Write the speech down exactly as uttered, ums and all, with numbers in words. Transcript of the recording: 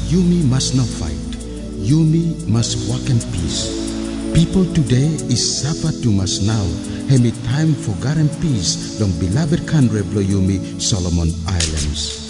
Yumi must not fight. Yumi must walk in peace. People today is suffer too much now. Hemi time for garden peace. Long beloved country Yumi, Solomon Islands.